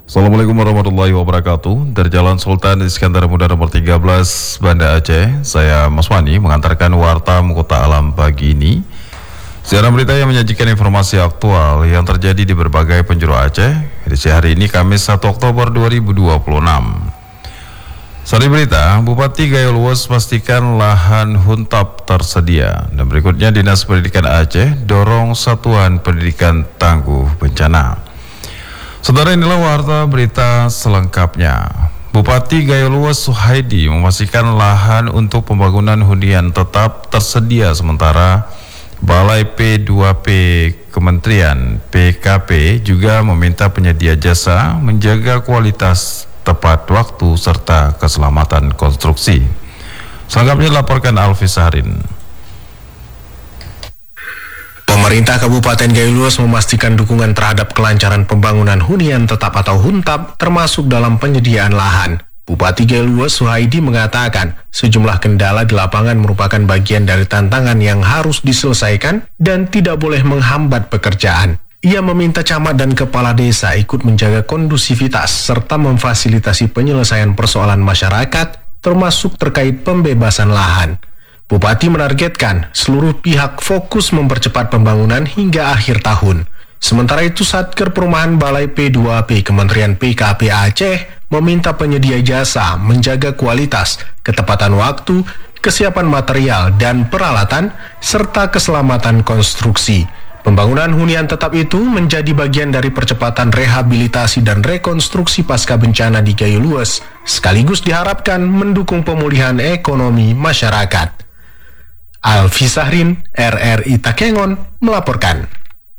Assalamualaikum warahmatullahi wabarakatuh. Dari Jalan Sultan Iskandar Muda nomor 13 Banda Aceh, saya Mas Wani mengantarkan warta Kota Alam pagi ini. Siaran berita yang menyajikan informasi aktual yang terjadi di berbagai penjuru Aceh. Edisi hari ini Kamis 1 Oktober 2026. Sari berita, Bupati Gayo Luwes pastikan lahan huntap tersedia. Dan berikutnya Dinas Pendidikan Aceh dorong satuan pendidikan tangguh bencana. Saudara, inilah warta berita selengkapnya. Bupati Gayo Luwes Suhaidi memastikan lahan untuk pembangunan hunian tetap tersedia sementara Balai P2P Kementerian PKP juga meminta penyedia jasa menjaga kualitas tepat waktu serta keselamatan konstruksi. Selengkapnya dilaporkan Alfi Sahrin. Pemerintah Kabupaten Gayo Luwes memastikan dukungan terhadap kelancaran pembangunan hunian tetap atau huntap termasuk dalam penyediaan lahan. Bupati Gayo Luwes Suhaidi mengatakan sejumlah kendala di lapangan merupakan bagian dari tantangan yang harus diselesaikan dan tidak boleh menghambat pekerjaan. Ia meminta camat dan kepala desa ikut menjaga kondusivitas serta memfasilitasi penyelesaian persoalan masyarakat termasuk terkait pembebasan lahan. Bupati menargetkan seluruh pihak fokus mempercepat pembangunan hingga akhir tahun. Sementara itu, Satker Perumahan Balai P2P Kementerian PKP Aceh meminta penyedia jasa menjaga kualitas, ketepatan waktu, kesiapan material dan peralatan, serta keselamatan konstruksi. Pembangunan hunian tetap itu menjadi bagian dari percepatan rehabilitasi dan rekonstruksi pasca bencana di Gayo Luwes, sekaligus diharapkan mendukung pemulihan ekonomi masyarakat. Alfi Sahrin, RRI Takengon, melaporkan.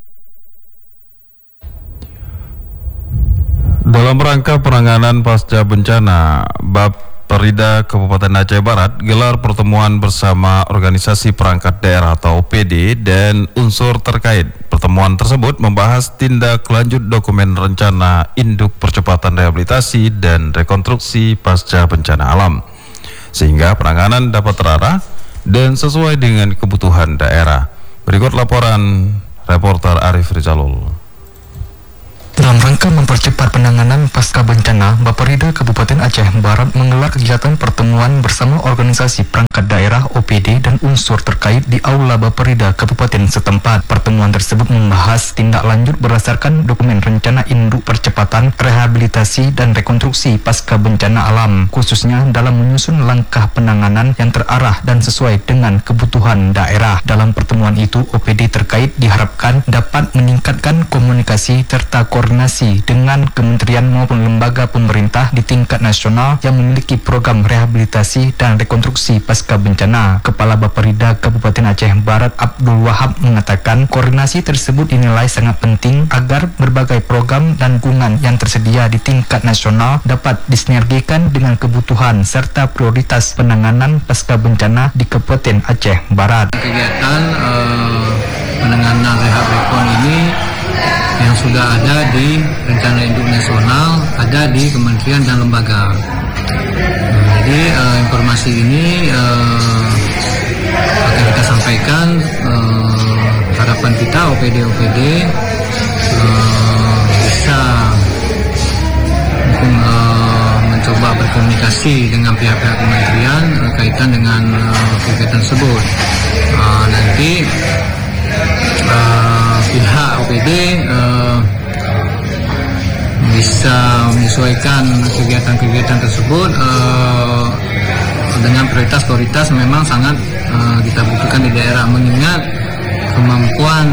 Dalam rangka penanganan pasca bencana, Bapperida Kabupaten Aceh Barat gelar pertemuan bersama organisasi perangkat daerah atau OPD dan unsur terkait. Pertemuan tersebut membahas tindak lanjut dokumen rencana induk percepatan rehabilitasi dan rekonstruksi pasca bencana alam, sehingga penanganan dapat terarah dan sesuai dengan kebutuhan daerah. Berikut laporan reporter Arif Rizalul. Dalam rangka mempercepat penanganan pasca bencana, Bapperida Kabupaten Aceh Barat menggelar kegiatan pertemuan bersama organisasi perangkat daerah OPD dan unsur terkait di Aula Bapperida Kabupaten setempat. Pertemuan tersebut membahas tindak lanjut berdasarkan dokumen rencana induk percepatan rehabilitasi dan rekonstruksi pasca bencana alam, khususnya dalam menyusun langkah penanganan yang terarah dan sesuai dengan kebutuhan daerah. Dalam pertemuan itu, OPD terkait diharapkan dapat meningkatkan komunikasi serta koordinasi dengan kementerian maupun lembaga pemerintah di tingkat nasional yang memiliki program rehabilitasi dan rekonstruksi pasca bencana. Kepala Bapperida Kabupaten Aceh Barat Abdul Wahab mengatakan koordinasi tersebut dinilai sangat penting agar berbagai program dan dukungan yang tersedia di tingkat nasional dapat disinergikan dengan kebutuhan serta prioritas penanganan pasca bencana di Kabupaten Aceh Barat. Kegiatan penanganan rehab-rekon ini yang sudah ada di rencana induk nasional, ada di kementerian dan lembaga. Jadi informasi ini akan kita sampaikan. Harapan kita OPD bisa mencoba berkomunikasi dengan pihak-pihak kementerian kaitan dengan kegiatan tersebut. Nanti pihak OPD bisa menyesuaikan kegiatan-kegiatan tersebut dengan prioritas memang sangat kita butuhkan di daerah, mengingat kemampuan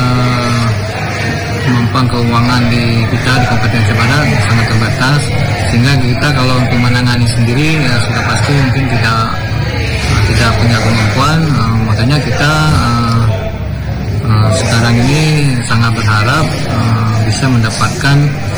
keuangan di kita di Kabupaten Aceh Barat sangat terbatas, sehingga kita kalau untuk menangani sendiri sudah pasti mungkin tidak punya kemampuan. Makanya kita sekarang ini sangat berharap bisa mendapatkan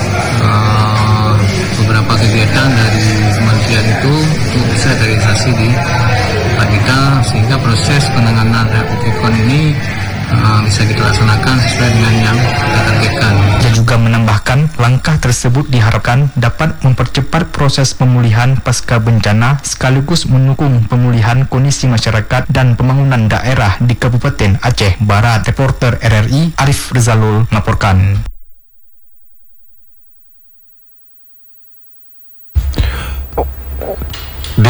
beberapa kegiatan dari kementerian itu untuk bisa realisasi di tempat kita, sehingga proses penanganan rehabilitasi ini bisa kita laksanakan sesuai dengan yang kita targetkan. Dia juga menambahkan langkah tersebut diharapkan dapat mempercepat proses pemulihan pasca bencana sekaligus mendukung pemulihan kondisi masyarakat dan pembangunan daerah di Kabupaten Aceh Barat. Reporter RRI Arif Rizalul melaporkan.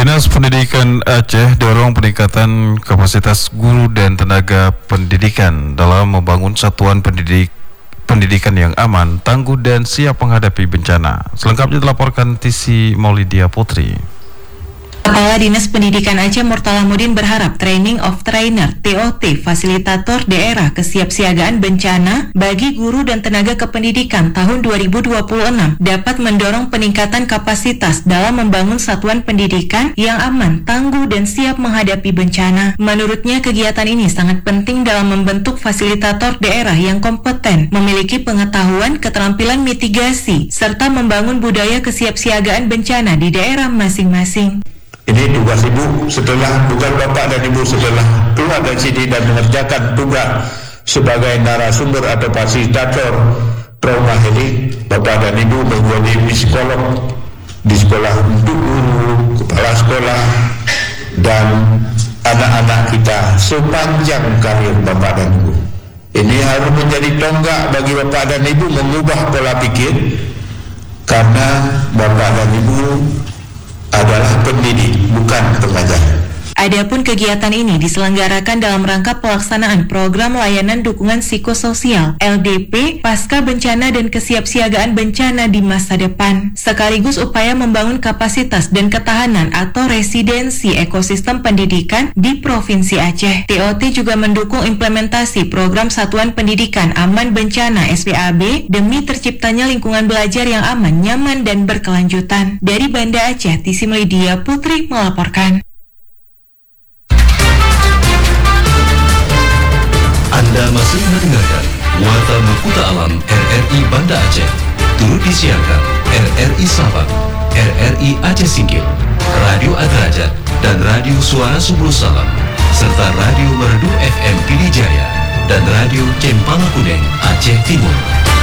Dinas Pendidikan Aceh dorong peningkatan kapasitas guru dan tenaga pendidikan dalam membangun satuan pendidikan yang aman, tangguh dan siap menghadapi bencana. Selengkapnya dilaporkan Tisi Maulidia Putri. Kepala Dinas Pendidikan Aceh Murtalamudin berharap Training of Trainer (TOT) Fasilitator Daerah Kesiapsiagaan Bencana bagi guru dan tenaga kependidikan tahun 2026 dapat mendorong peningkatan kapasitas dalam membangun satuan pendidikan yang aman, tangguh dan siap menghadapi bencana. Menurutnya, kegiatan ini sangat penting dalam membentuk fasilitator daerah yang kompeten, memiliki pengetahuan, keterampilan mitigasi, serta membangun budaya kesiapsiagaan bencana di daerah masing-masing. Ini tugas ibu setelah, bukan bapak dan ibu setelah keluar dari sini dan mengerjakan tugas sebagai narasumber atau fasilitator trauma healing. Bapak dan ibu menjadi psikolog di sekolah untuk guru, kepala sekolah dan anak-anak kita sepanjang karir bapak dan ibu. Ini harus menjadi tonggak bagi bapak dan ibu mengubah pola pikir, karena bapak dan ibu adalah pendidik, bukan pengajar. Adapun kegiatan ini diselenggarakan dalam rangka pelaksanaan program layanan dukungan psikososial LDP pasca bencana dan kesiapsiagaan bencana di masa depan, sekaligus upaya membangun kapasitas dan ketahanan atau residensi ekosistem pendidikan di Provinsi Aceh. TOT juga mendukung implementasi program Satuan Pendidikan Aman Bencana SPAB demi terciptanya lingkungan belajar yang aman, nyaman, dan berkelanjutan. Dari Banda Aceh, Tisi Maulidia Putri melaporkan. Anda masih mendengarkan Warta Mahkota Alam RRI Banda Aceh. Turut disiarkan RRI Sabang, RRI Aceh Singkil, Radio Adrajat, dan Radio Suara Subul Salam, serta Radio Merdu FM Pidijaya, dan Radio Cempala Kuning Aceh Timur.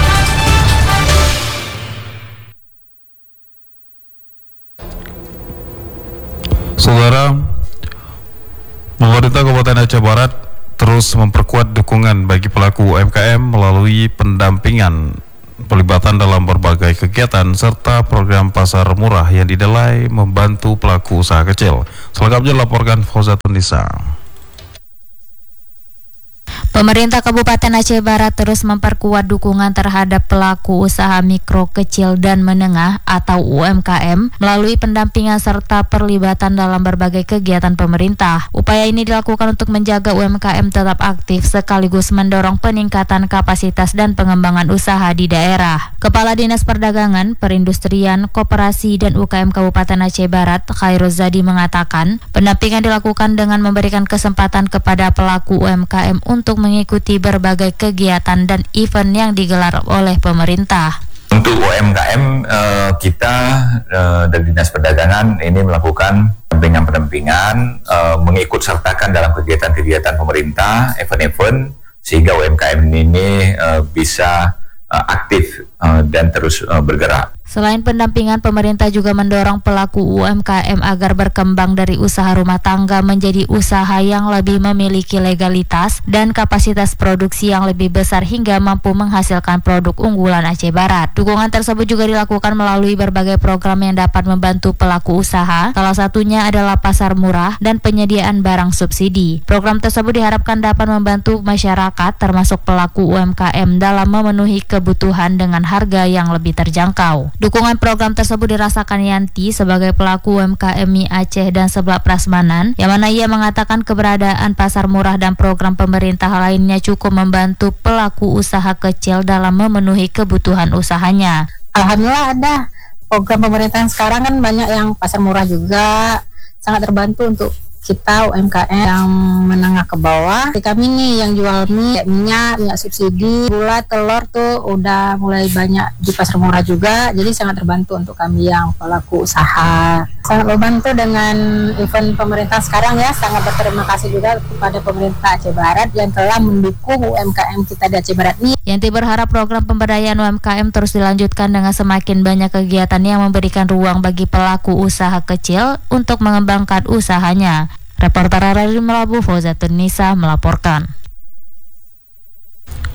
Saudara, pemerintah Kabupaten Aceh Barat terus memperkuat dukungan bagi pelaku UMKM melalui pendampingan, pelibatan dalam berbagai kegiatan, serta program pasar murah yang dinilai membantu pelaku usaha kecil. Selengkapnya laporkan Fauzatun Nisa. Pemerintah Kabupaten Aceh Barat terus memperkuat dukungan terhadap pelaku usaha mikro, kecil, dan menengah atau UMKM melalui pendampingan serta perlibatan dalam berbagai kegiatan pemerintah. Upaya ini dilakukan untuk menjaga UMKM tetap aktif sekaligus mendorong peningkatan kapasitas dan pengembangan usaha di daerah. Kepala Dinas Perdagangan, Perindustrian, Koperasi, dan UKM Kabupaten Aceh Barat, Khairul Zadi mengatakan, pendampingan dilakukan dengan memberikan kesempatan kepada pelaku UMKM untuk mengikuti berbagai kegiatan dan event yang digelar oleh pemerintah. Untuk UMKM, kita dari Dinas Perdagangan ini melakukan pendampingan, mengikut sertakan dalam kegiatan-kegiatan pemerintah, event-event, sehingga UMKM ini bisa aktif dan terus bergerak. Selain pendampingan, pemerintah juga mendorong pelaku UMKM agar berkembang dari usaha rumah tangga menjadi usaha yang lebih memiliki legalitas dan kapasitas produksi yang lebih besar hingga mampu menghasilkan produk unggulan Aceh Barat. Dukungan tersebut juga dilakukan melalui berbagai program yang dapat membantu pelaku usaha, salah satunya adalah pasar murah dan penyediaan barang subsidi. Program tersebut diharapkan dapat membantu masyarakat termasuk pelaku UMKM dalam memenuhi kebutuhan dengan harga yang lebih terjangkau. Dukungan program tersebut dirasakan Yanti sebagai pelaku UMKM mie Aceh dan sebelah Prasmanan, yang mana ia mengatakan keberadaan pasar murah dan program pemerintah lainnya cukup membantu pelaku usaha kecil dalam memenuhi kebutuhan usahanya. Alhamdulillah ada program pemerintahan sekarang, kan banyak yang pasar murah juga, sangat terbantu untuk kita UMKM yang menengah ke bawah. Kami nih yang jual mie, minyak subsidi, gula, telur tuh udah mulai banyak di pasar murah juga, jadi sangat terbantu untuk kami yang pelaku usaha. Sangat membantu dengan event pemerintah sekarang ya, sangat berterima kasih juga kepada pemerintah Aceh Barat yang telah mendukung UMKM kita di Aceh Barat ini. Yanti berharap program pemberdayaan UMKM terus dilanjutkan dengan semakin banyak kegiatan yang memberikan ruang bagi pelaku usaha kecil untuk mengembangkan usahanya. Reporter RRI Melabu, Fauzatun Nisa melaporkan.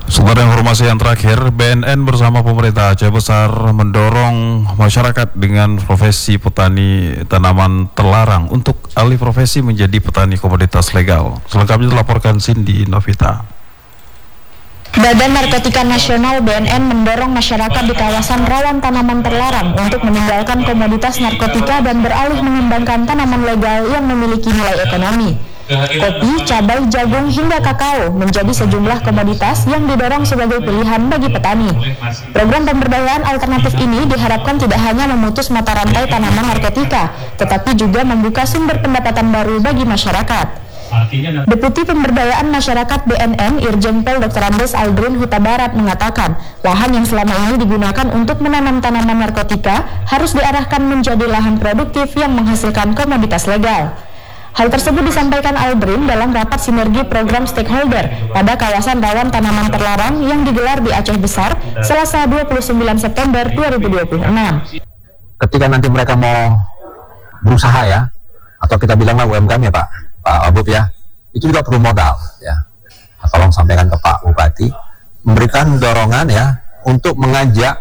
Saudara, informasi yang terakhir, BNN bersama pemerintah Aceh Besar mendorong masyarakat dengan profesi petani tanaman terlarang untuk alih profesi menjadi petani komoditas legal. Selengkapnya dilaporkan Cindy Novita. Badan Narkotika Nasional BNN mendorong masyarakat di kawasan rawan tanaman terlarang untuk meninggalkan komoditas narkotika dan beralih mengembangkan tanaman legal yang memiliki nilai ekonomi. Kopi, cabai, jagung, hingga kakao menjadi sejumlah komoditas yang didorong sebagai pilihan bagi petani. Program pemberdayaan alternatif ini diharapkan tidak hanya memutus mata rantai tanaman narkotika, tetapi juga membuka sumber pendapatan baru bagi masyarakat. Deputi Pemberdayaan Masyarakat BNN Irjen Pol Dr. Andes Aldrin Huta Barat mengatakan, lahan yang selama ini digunakan untuk menanam tanaman narkotika harus diarahkan menjadi lahan produktif yang menghasilkan komoditas legal. Hal tersebut disampaikan Aldrin dalam rapat sinergi program stakeholder pada kawasan rawan tanaman terlarang yang digelar di Aceh Besar, Selasa 29 September 2026. Ketika nanti mereka mau berusaha ya, atau kita bilanglah UMKM ya Pak Abub ya, itu juga perlu modal ya. Nah, tolong sampaikan ke Pak Bupati, memberikan dorongan ya untuk mengajak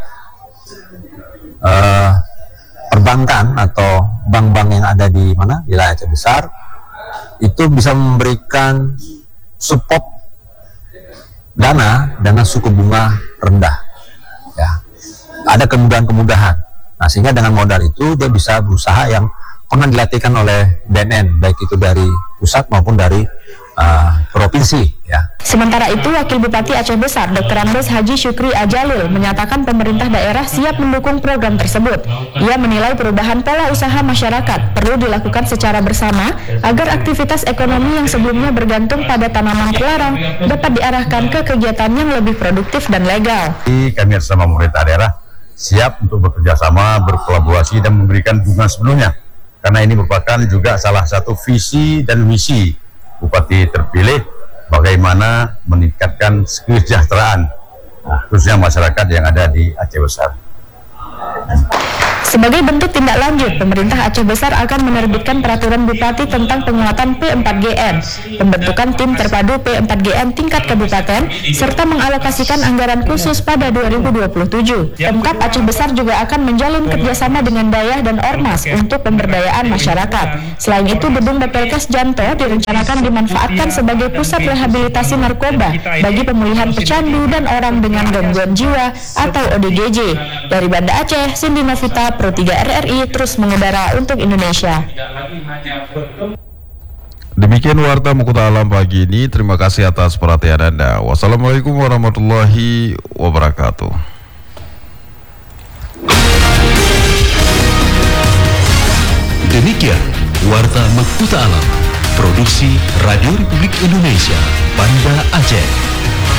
perbankan atau bank-bank yang ada di mana wilayah Aceh Besar itu bisa memberikan support dana suku bunga rendah ya, ada kemudahan-kemudahan. Nah, sehingga dengan modal itu dia bisa berusaha yang pernah dilatihkan oleh BNN, baik itu dari pusat maupun dari provinsi ya. Sementara itu, Wakil Bupati Aceh Besar Dr. Andes Haji Syukri Ajalil menyatakan pemerintah daerah siap mendukung program tersebut. Ia menilai perubahan pola usaha masyarakat perlu dilakukan secara bersama agar aktivitas ekonomi yang sebelumnya bergantung pada tanaman terlarang dapat diarahkan ke kegiatan yang lebih produktif dan legal. Kami bersama pemerintah daerah siap untuk bekerja sama, berkolaborasi dan memberikan dukungan sepenuhnya. Karena ini merupakan juga salah satu visi dan misi Bupati terpilih, bagaimana meningkatkan kesejahteraan khususnya masyarakat yang ada di Aceh Besar. Sebagai bentuk tindak lanjut, pemerintah Aceh Besar akan menerbitkan peraturan bupati tentang penguatan P4GN, pembentukan tim terpadu P4GN tingkat kabupaten, serta mengalokasikan anggaran khusus pada 2027. Pemkab Aceh Besar juga akan menjalin kerjasama dengan Dayah dan Ormas untuk pemberdayaan masyarakat. Selain itu, gedung BPLKes Janto direncanakan dimanfaatkan sebagai pusat rehabilitasi narkoba bagi pemulihan pecandu dan orang dengan gangguan jiwa atau ODGJ. Dari Banda Aceh, Cindy Novita, Pro 3 RRI terus mengudara untuk Indonesia. Demikian warta Mukuta Alam pagi ini. Terima kasih atas perhatian Anda. Wassalamualaikum warahmatullahi wabarakatuh. Demikian warta Mukuta Alam, produksi Radio Republik Indonesia, Banda Aceh.